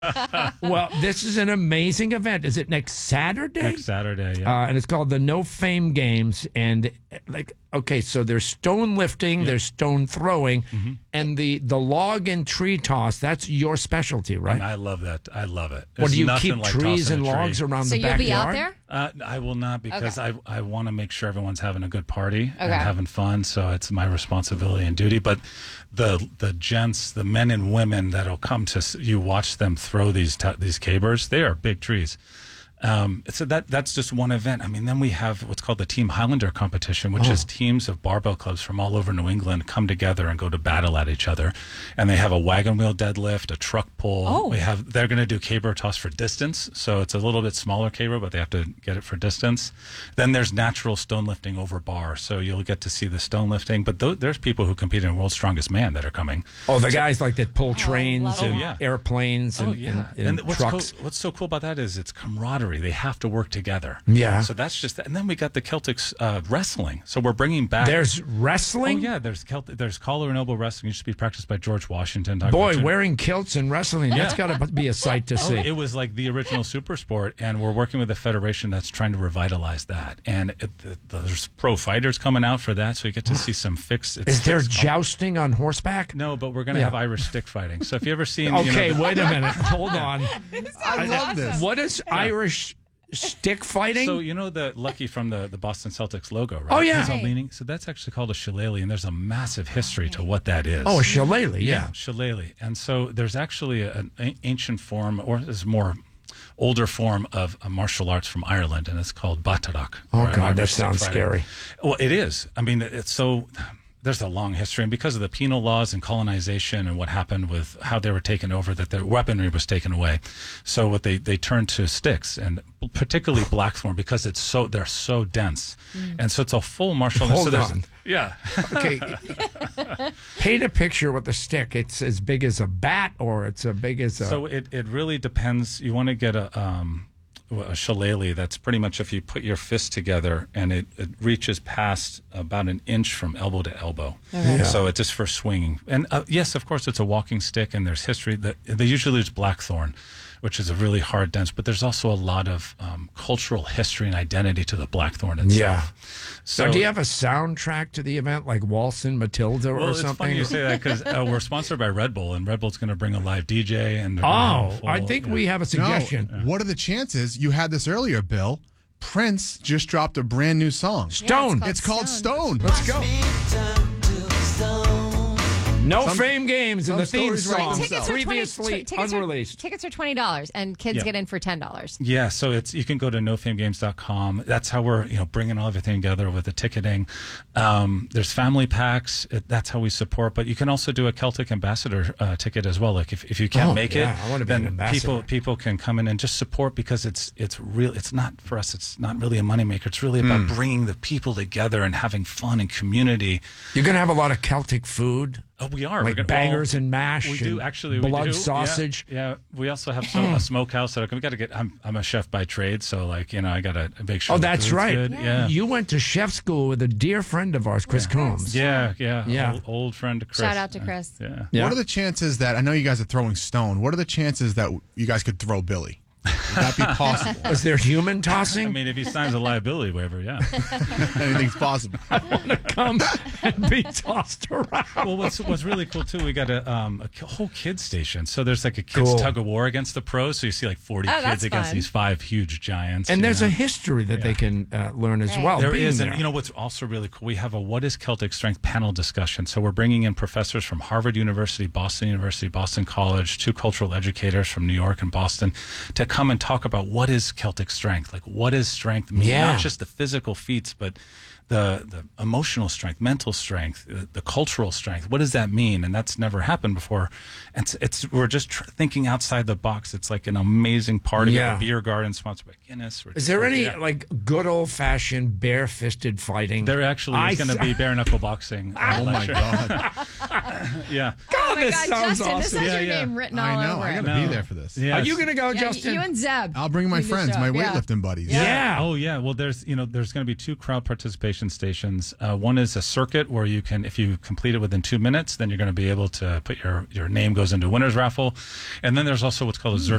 Well, this is an amazing event. Is it next Saturday? Next Saturday, yeah. And it's called the No Fame Games. And okay, so there's stone lifting, there's stone throwing, and the log and tree toss. That's your specialty, right? And I love that. I love it. Well, There's do you nothing keep like trees tossing and a tree. logs around So the you'll backyard? be out there? I will not because Okay. I want to make sure everyone's having a good party and Okay. having fun. So it's my responsibility and duty. But the gents, the men and women that'll come to you watch them throw these cabers. They are big trees. So that's just one event. I mean, then we have what's called the Team Highlander competition, which is teams of barbell clubs from all over New England come together and go to battle at each other. And they have a wagon wheel deadlift, a truck pull. Oh. They're going to do caber toss for distance. So it's a little bit smaller caber, but they have to get it for distance. Then there's natural stone lifting over bar. So you'll get to see the stone lifting. But there's people who compete in World's Strongest Man that are coming. Oh, the guys like that pull trains love and that. airplanes and, and trucks. What's so cool about that is it's camaraderie. They have to work together. Yeah. So that's just that. And then we got the Celtics wrestling. So we're bringing back. There's Oh wrestling? yeah, there's collar and elbow wrestling. Used to be practiced by George Washington. Boy, wearing kilts and wrestling, that's got to be a sight to see. It was like the original super sport, and we're working with a federation that's trying to revitalize that. And there's pro fighters coming out for that, so you get to see some fixed. Is there jousting on horseback? No, but we're going to have Irish stick fighting. So if you ever seen, Okay, wait a minute. Hold on. I love this. What is Irish stick fighting? So you know the Lucky from the Boston Celtics logo, right? Oh, yeah. He's all leaning. So that's actually called a shillelagh, and there's a massive history to what that is. a shillelagh, yeah. Shillelagh. And so there's actually an ancient form, or is more older form of a martial arts from Ireland, and it's called Batarak. Oh, God, that sounds scary. Well, it is. I mean, it's so. There's a long history, and because of the penal laws and colonization and what happened with how they were taken over, that their weaponry was taken away. So what they turned to sticks, and particularly blackthorn, because they're so dense, and so it's a full martial. Hold on. Yeah. Okay. Paint a picture with a stick. It's as big as a bat, or it's as big as a. So it really depends. You want to get a shillelagh that's pretty much if you put your fist together and it reaches past about an inch from elbow to elbow. Okay. Yeah. So it's just for swinging. And yes, of course, it's a walking stick, and there's history. They usually use blackthorn, which is a really hard dense, but there's also a lot of cultural history and identity to the blackthorn itself. Yeah. So Now, do you have a soundtrack to the event, like Waltzin' Matilda well, or it's something? funny you say that because we're sponsored by Red Bull, and Red Bull's going to bring a live DJ. And they're gonna have a full- I think we have a suggestion. No, what are the chances? You had this earlier, Bill. Prince just dropped a brand new song. Stone. It's called Stone. Let's go. No Fame Games in some the theme stories write song. themselves. Previously unreleased. Tickets are $20, and kids get in for $10. Yeah, so you can go to nofamegames.com. That's how we're bringing everything together with the ticketing. There's family packs. That's how we support. But you can also do a Celtic ambassador ticket as well. Like if you can't make yeah, it, I wanna be an then ambassador. people can come in and just support because it's real. It's not for us. It's not really a moneymaker. It's really about bringing the people together and having fun and community. You're going to have a lot of Celtic food. Oh, we are. Like bangers and mash. We do and actually. Blood we do. sausage. Yeah. We also have a smokehouse that we got to get. I'm a chef by trade, so I got to make sure. Oh, the that's food's right. good. Yeah. You went to chef school with a dear friend of ours, Chris Combs. Yeah. Old friend Chris. Shout out to Chris. Yeah. Yeah. What are the chances that, I know you guys are throwing stone, what are the chances that you guys could throw Billy? Would that be possible? Was there human tossing? I mean, if he signs a liability waiver, yeah. Anything's possible. Come and be tossed around. Well, what's really cool too, we got a whole kids station. So there's like a kids Cool. tug of war against the pros. So you see like 40 Oh, kids that's against fun. these 5 huge giants. And there's know. a history that they can learn as Right. well. There being is, there. and what's also really cool, we have a What is Celtic Strength panel discussion. So we're bringing in professors from Harvard University, Boston College, 2 cultural educators from New York and Boston to come and talk about what is Celtic strength, like what is strength mean? Yeah. Not just the physical feats, but the emotional strength, mental strength, the cultural strength. What does that mean? And that's never happened before. And we're just thinking outside the box. It's like an amazing party Yeah. at a beer garden sponsored by Guinness. Is there any like good old fashioned bare-fisted fighting? There actually is going to be bare knuckle boxing. Oh my God. Yeah. Oh my this God, sounds Justin, this awesome. has Yeah, your yeah. name written all I know. over I it. got to be there for this. Yeah. Are you going to go, Yeah, Justin? you and Zeb. I'll bring my You just friends, show my up, yeah. weightlifting buddies. Yeah. Oh yeah. Well, there's going to be 2 crowd participation stations. One is a circuit where you can, if you complete it within 2 minutes, then you're going to be able to put your name goes into a winner's raffle. And then there's also what's called a